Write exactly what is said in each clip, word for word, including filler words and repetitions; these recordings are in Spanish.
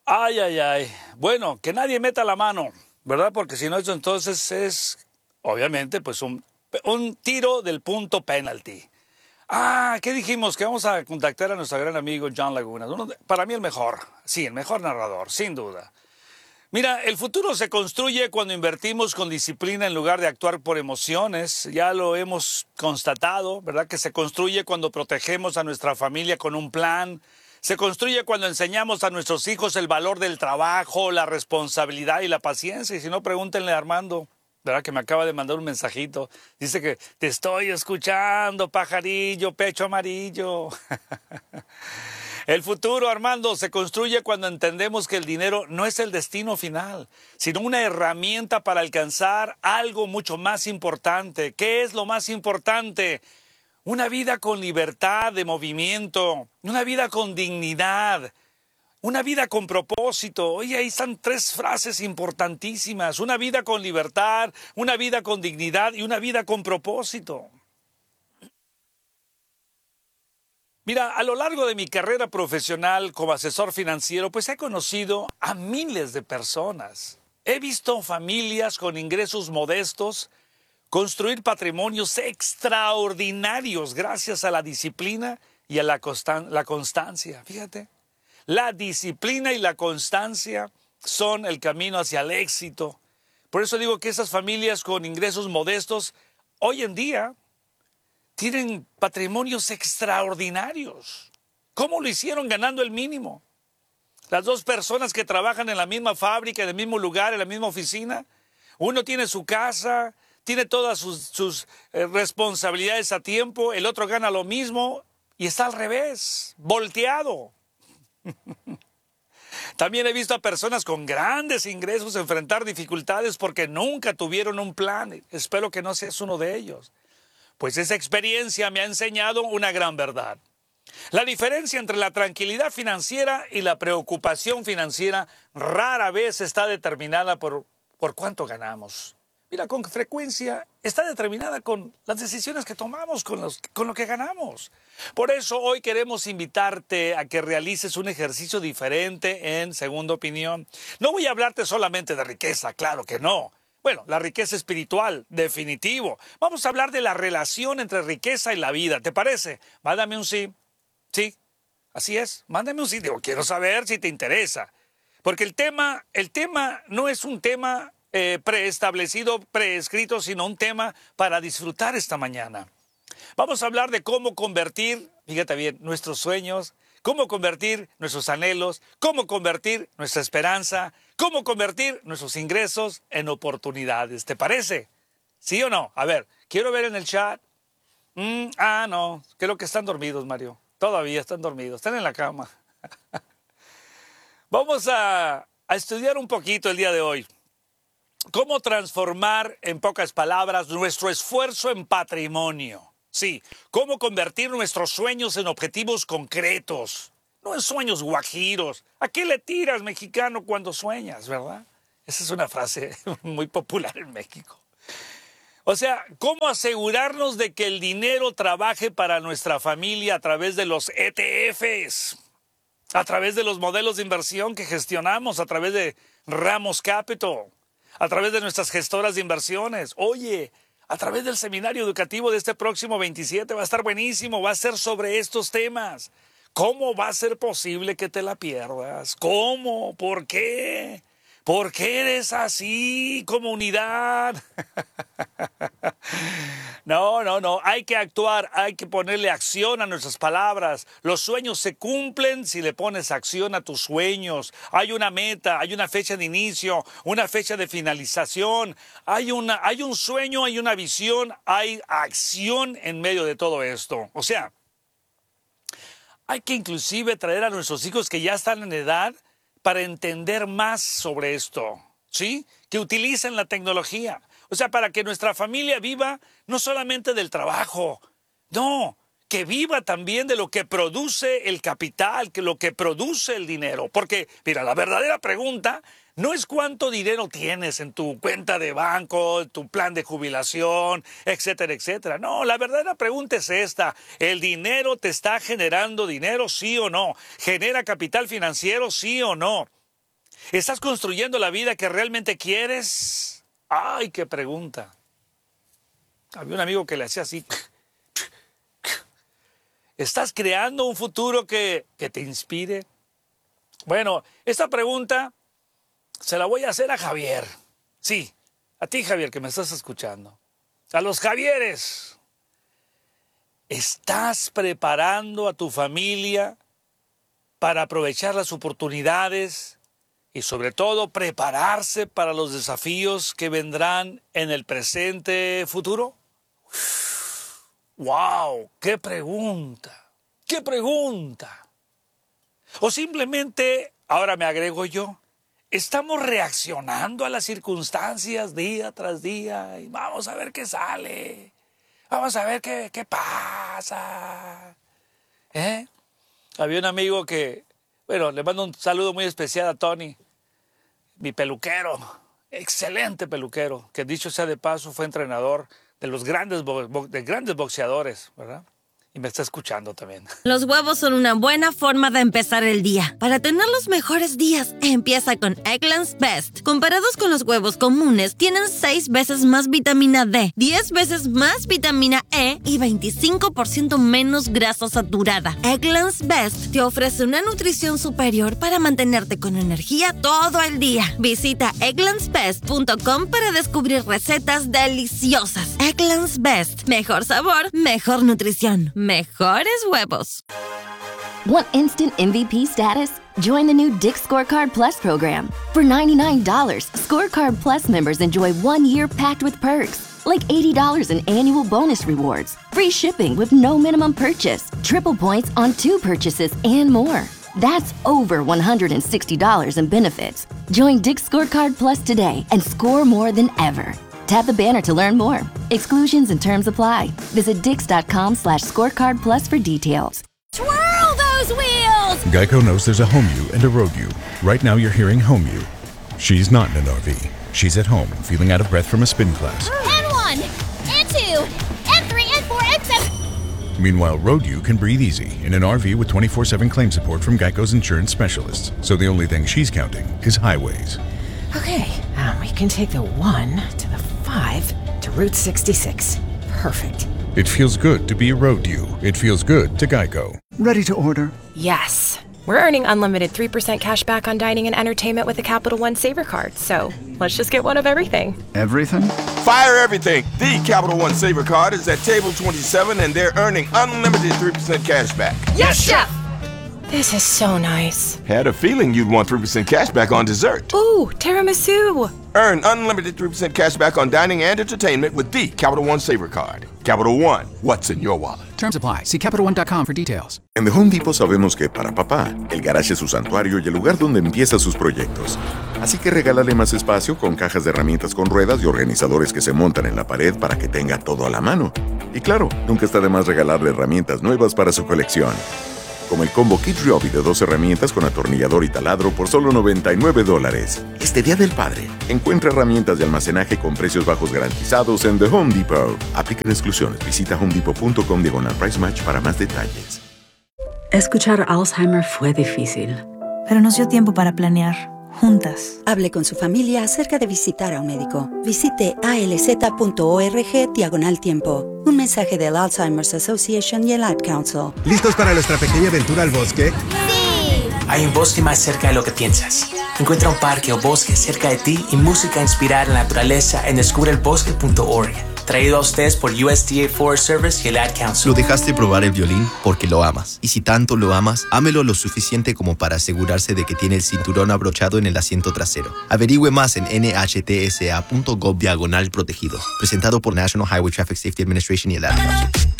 Ay, ay, ay. Bueno, que nadie meta la mano, ¿verdad? Porque si no, eso entonces es, obviamente, pues un, un tiro del punto penalty. Ah, ¿qué dijimos? Que vamos a contactar a nuestro gran amigo John Laguna. Uno de- para mí el mejor, sí, el mejor narrador, sin duda. Mira, el futuro se construye cuando invertimos con disciplina en lugar de actuar por emociones. Ya lo hemos constatado, ¿verdad? Que se construye cuando protegemos a nuestra familia con un plan. Se construye cuando enseñamos a nuestros hijos el valor del trabajo, la responsabilidad y la paciencia. Y si no, pregúntenle a Armando, ¿verdad? Que me acaba de mandar un mensajito. Dice que te estoy escuchando, pajarillo, pecho amarillo. El futuro, Armando, se construye cuando entendemos que el dinero no es el destino final, sino una herramienta para alcanzar algo mucho más importante. ¿Qué es lo más importante? Una vida con libertad de movimiento, una vida con dignidad, una vida con propósito. Oye, ahí están tres frases importantísimas. Una vida con libertad, una vida con dignidad y una vida con propósito. Mira, a lo largo de mi carrera profesional como asesor financiero, pues he conocido a miles de personas. He visto familias con ingresos modestos construir patrimonios extraordinarios gracias a la disciplina y a la, constan la constancia. Fíjate, la disciplina y la constancia son el camino hacia el éxito. Por eso digo que esas familias con ingresos modestos hoy en día tienen patrimonios extraordinarios. ¿Cómo lo hicieron ganando el mínimo? Las dos personas que trabajan en la misma fábrica, en el mismo lugar, en la misma oficina. Uno tiene su casa, tiene todas sus, sus eh, responsabilidades a tiempo, el otro gana lo mismo y está al revés, volteado. También he visto a personas con grandes ingresos enfrentar dificultades porque nunca tuvieron un plan. Espero que no seas uno de ellos. Pues esa experiencia me ha enseñado una gran verdad. La diferencia entre la tranquilidad financiera y la preocupación financiera rara vez está determinada por, por cuánto ganamos. Mira, con frecuencia está determinada con las decisiones que tomamos, con, los, con lo que ganamos. Por eso hoy queremos invitarte a que realices un ejercicio diferente en Segunda Opinión. No voy a hablarte solamente de riqueza, claro que no. Bueno, la riqueza espiritual, definitivo. Vamos a hablar de la relación entre riqueza y la vida, ¿te parece? Mándame un sí. Sí, así es. Mándame un sí. Digo, quiero saber si te interesa. Porque el tema, el tema no es un tema eh, preestablecido, preescrito, sino un tema para disfrutar esta mañana. Vamos a hablar de cómo convertir, fíjate bien, nuestros sueños, cómo convertir nuestros anhelos, cómo convertir nuestra esperanza, cómo convertir nuestros ingresos en oportunidades. ¿Te parece? ¿Sí o no? A ver, quiero ver en el chat. Mm, ah, no, creo que están dormidos, Mario. Todavía están dormidos, están en la cama. Vamos a, a estudiar un poquito el día de hoy. ¿Cómo transformar, en pocas palabras, nuestro esfuerzo en patrimonio? Sí, cómo convertir nuestros sueños en objetivos concretos, no en sueños guajiros. ¿A qué le tiras, mexicano, cuando sueñas, verdad? Esa es una frase muy popular en México. O sea, ¿cómo asegurarnos de que el dinero trabaje para nuestra familia a través de los E T Fs? A través de los modelos de inversión que gestionamos, a través de Ramos Capital, a través de nuestras gestoras de inversiones. Oye, a través del seminario educativo de este próximo veintisiete va a estar buenísimo, va a ser sobre estos temas. ¿Cómo va a ser posible que te la pierdas? ¿Cómo? ¿Por qué? ¿Por qué eres así, comunidad? No, no, no. Hay que actuar, hay que ponerle acción a nuestras palabras. Los sueños se cumplen si le pones acción a tus sueños. Hay una meta, hay una fecha de inicio, una fecha de finalización. Hay, una, hay un sueño, hay una visión, hay acción en medio de todo esto. O sea, hay que inclusive traer a nuestros hijos que ya están en edad para entender más sobre esto, ¿sí? Que utilicen la tecnología. O sea, para que nuestra familia viva no solamente del trabajo, no, que viva también de lo que produce el capital, que lo que produce el dinero. Porque, mira, la verdadera pregunta no es cuánto dinero tienes en tu cuenta de banco, tu plan de jubilación, etcétera, etcétera. No, la verdadera pregunta es esta. ¿El dinero te está generando dinero, sí o no? ¿Genera capital financiero, sí o no? ¿Estás construyendo la vida que realmente quieres? ¡Ay, qué pregunta! Había un amigo que le hacía así. ¿Estás creando un futuro que, que te inspire? Bueno, esta pregunta se la voy a hacer a Javier. Sí, a ti, Javier, que me estás escuchando. A los Javieres. ¿Estás preparando a tu familia para aprovechar las oportunidades y sobre todo prepararse para los desafíos que vendrán en el presente futuro? ¡Wow! ¡Qué pregunta! ¡Qué pregunta! O simplemente, ahora me agrego yo, estamos reaccionando a las circunstancias día tras día y vamos a ver qué sale. Vamos a ver qué, qué pasa. ¿Eh? Había un amigo que, bueno, le mando un saludo muy especial a Tony, mi peluquero, excelente peluquero, que dicho sea de paso fue entrenador de los grandes, bo- de grandes boxeadores, ¿verdad? Y me está escuchando también. Los huevos son una buena forma de empezar el día. Para tener los mejores días, empieza con Eggland's Best. Comparados con los huevos comunes, tienen seis veces más vitamina D, diez veces más vitamina E y veinticinco por ciento menos grasa saturada. Eggland's Best te ofrece una nutrición superior para mantenerte con energía todo el día. Visita egglands best punto com para descubrir recetas deliciosas. Eggland's Best. Mejor sabor, mejor nutrición. Mejores huevos. Want instant M V P status? Join the new Dick's Scorecard Plus program. For ninety-nine dollars, Scorecard Plus members enjoy one year packed with perks, like eighty dollars in annual bonus rewards, free shipping with no minimum purchase, triple points on two purchases, and more. That's over one hundred sixty dollars in benefits. Join Dick's Scorecard Plus today and score more than ever. Tap the banner to learn more. Exclusions and terms apply. Visit dix.com slash scorecard plus for details. Twirl those wheels! Geico knows there's a home you and a road you. Right now you're hearing home you. She's not in an R V. She's at home, feeling out of breath from a spin class. And one, and two, and three, and four, and seven. Meanwhile, road you can breathe easy in an R V with twenty-four seven claim support from Geico's insurance specialists. So the only thing she's counting is highways. Okay, um, we can take the one to the five to Route sixty-six. Perfect. It feels good to be a road you. It feels good to Geico. Ready to order? Yes. We're earning unlimited three percent cash back on dining and entertainment with a Capital One Saver card, so let's just get one of everything. Everything? Fire everything! The Capital One Saver card is at table twenty-seven and they're earning unlimited three percent cash back. Yes, Chef! This is so nice. Had a feeling you'd want three percent cash back on dessert. Ooh, tiramisu! Earn unlimited three percent cash back on dining and entertainment with the Capital One Saver card. Capital One, what's in your wallet? Terms apply. See Capital One dot com for details. En The Home Depot sabemos que para papá, el garage es su santuario y el lugar donde empieza sus proyectos. Así que regálale más espacio con cajas de herramientas con ruedas y organizadores que se montan en la pared para que tenga todo a la mano. Y claro, nunca está de más regalarle herramientas nuevas para su colección. Como el combo Kid Ryobi de dos herramientas con atornillador y taladro por solo noventa y nueve dólares. Este Día del Padre, encuentra herramientas de almacenaje con precios bajos garantizados en The Home Depot. Aplican exclusiones. Visita homedepot.com diagonal price match para más detalles. Escuchar Alzheimer fue difícil, pero nos dio tiempo para planear, juntas. Hable con su familia acerca de visitar a un médico. Visite alz.org diagonal tiempo. Un mensaje del Alzheimer's Association y el Ad Council. ¿Listos para nuestra pequeña aventura al bosque? ¡Sí! Hay un bosque más cerca de lo que piensas. Encuentra un parque o bosque cerca de ti y música inspirada en la naturaleza en descubre el bosque punto org. Traído a ustedes por U S D A Forest Service y el Ad Council. Lo dejaste probar el violín porque lo amas. Y si tanto lo amas, ámelo lo suficiente como para asegurarse de que tiene el cinturón abrochado en el asiento trasero. Averigüe más en N H T S A punto gov diagonal protegido. Presentado por National Highway Traffic Safety Administration y el Ad Council.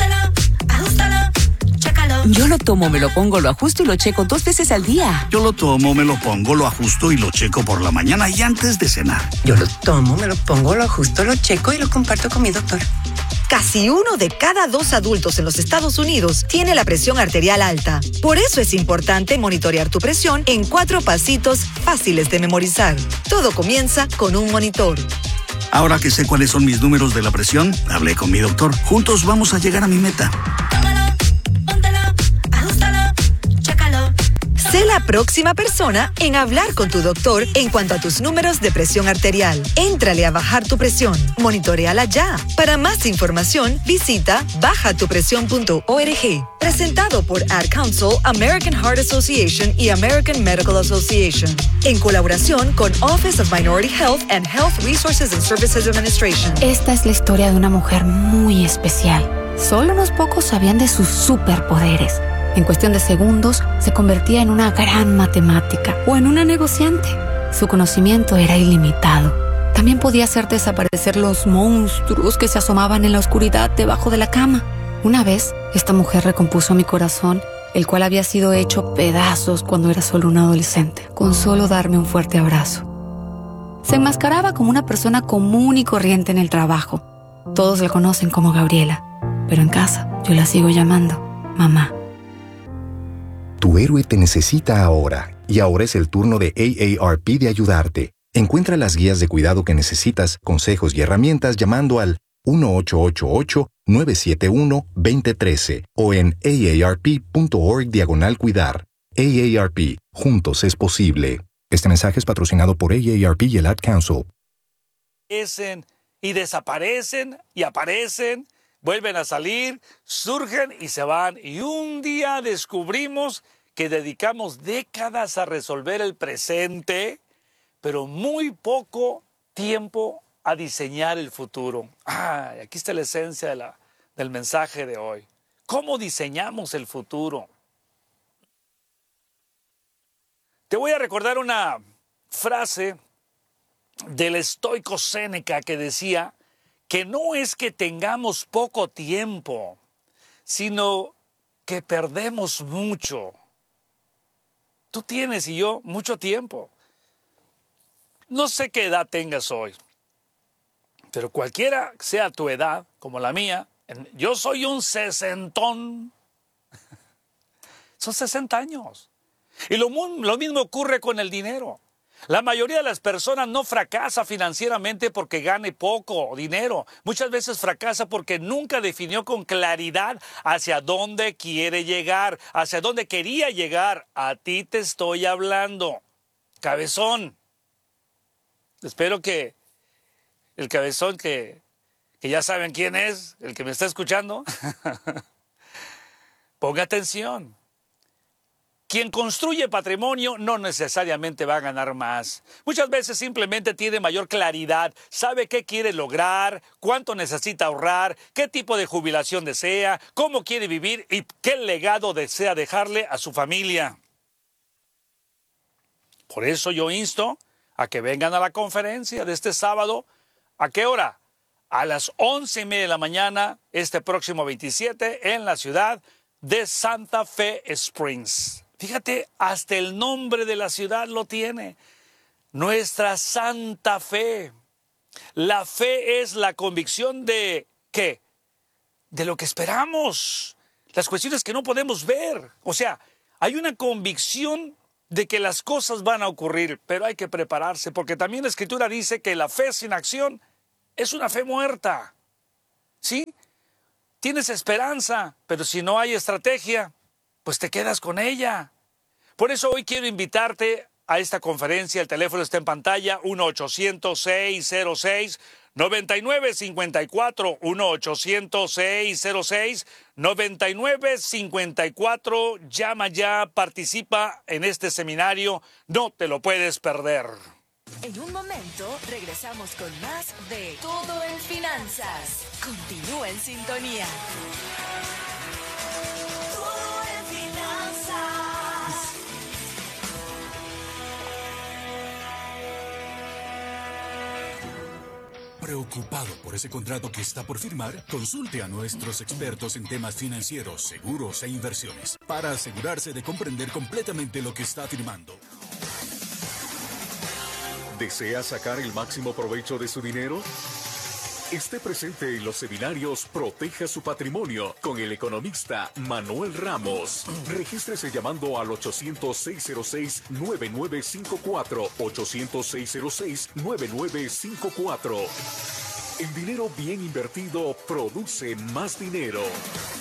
Yo lo tomo, me lo pongo, lo ajusto y lo checo dos veces al día. Yo lo tomo, me lo pongo, lo ajusto y lo checo por la mañana y antes de cenar. Yo lo tomo, me lo pongo, lo ajusto, lo checo y lo comparto con mi doctor. Casi uno de cada dos adultos en los Estados Unidos tiene la presión arterial alta. Por eso es importante monitorear tu presión en cuatro pasitos fáciles de memorizar. Todo comienza con un monitor. Ahora que sé cuáles son mis números de la presión, hablé con mi doctor. Juntos vamos a llegar a mi meta. Sé Sé la próxima persona en hablar con tu doctor en cuanto a tus números de presión arterial. Éntrale a bajar tu presión. Monitoreala ya. Para más información, visita baja tu presión punto org. Presentado por Ad Council, American Heart Association y American Medical Association. En colaboración con Office of Minority Health and Health Resources and Services Administration. Esta es la historia de una mujer muy especial. Solo unos pocos sabían de sus superpoderes. En cuestión de segundos, se convertía en una gran matemática o en una negociante. Su conocimiento era ilimitado. También podía hacer desaparecer los monstruos que se asomaban en la oscuridad debajo de la cama. Una vez, esta mujer recompuso mi corazón, el cual había sido hecho pedazos cuando era solo un adolescente, con solo darme un fuerte abrazo. Se enmascaraba como una persona común y corriente en el trabajo. Todos la conocen como Gabriela, pero en casa yo la sigo llamando mamá. Tu héroe te necesita ahora, y ahora es el turno de A A R P de ayudarte. Encuentra las guías de cuidado que necesitas, consejos y herramientas llamando al uno ocho ocho ocho, nueve siete uno, dos cero uno tres o en aarp.org diagonal cuidar. A A R P, juntos es posible. Este mensaje es patrocinado por A A R P y el Ad Council. Y desaparecen y aparecen, vuelven a salir, surgen y se van. Y un día descubrimos que dedicamos décadas a resolver el presente, pero muy poco tiempo a diseñar el futuro. Ah, aquí está la esencia de la, del mensaje de hoy. ¿Cómo diseñamos el futuro? Te voy a recordar una frase del estoico Séneca que decía que no es que tengamos poco tiempo, sino que perdemos mucho. Tú tienes y yo mucho tiempo. No sé qué edad tengas hoy, pero cualquiera sea tu edad, como la mía, yo soy un sesentón. Son sesenta años. Y lo, lo mismo ocurre con el dinero. La mayoría de las personas no fracasa financieramente porque gane poco dinero. Muchas veces fracasa porque nunca definió con claridad hacia dónde quiere llegar, hacia dónde quería llegar. A ti te estoy hablando, cabezón. Espero que el cabezón que, que ya saben quién es, el que me está escuchando, ponga atención. Quien construye patrimonio no necesariamente va a ganar más. Muchas veces simplemente tiene mayor claridad, sabe qué quiere lograr, cuánto necesita ahorrar, qué tipo de jubilación desea, cómo quiere vivir y qué legado desea dejarle a su familia. Por eso yo insto a que vengan a la conferencia de este sábado. ¿A qué hora? A las once y media de la mañana, este próximo veintisiete, en la ciudad de Santa Fe Springs. Fíjate, hasta el nombre de la ciudad lo tiene. Nuestra Santa Fe. La fe es la convicción de, ¿qué? De lo que esperamos. Las cuestiones que no podemos ver. O sea, hay una convicción de que las cosas van a ocurrir, pero hay que prepararse, porque también la Escritura dice que la fe sin acción es una fe muerta. ¿Sí? Tienes esperanza, pero si no hay estrategia, pues te quedas con ella. Por eso hoy quiero invitarte a esta conferencia. El teléfono está en pantalla, uno ochocientos, seiscientos seis, noventa y nueve cincuenta y cuatro, uno ochocientos, seiscientos seis, noventa y nueve cincuenta y cuatro. Llama ya, participa en este seminario, no te lo puedes perder. En un momento regresamos con más de Todo en Finanzas. Continúa en sintonía. Todo en Finanzas. ¿Preocupado por ese contrato que está por firmar? Consulte a nuestros expertos en temas financieros, seguros e inversiones para asegurarse de comprender completamente lo que está firmando. ¿Desea sacar el máximo provecho de su dinero? Esté presente en los seminarios Proteja su Patrimonio con el economista Manuel Ramos. Regístrese llamando al ochocientos, seiscientos seis, nueve nueve cinco cuatro, ochocientos, seiscientos seis, nueve nueve cinco cuatro. El dinero bien invertido produce más dinero.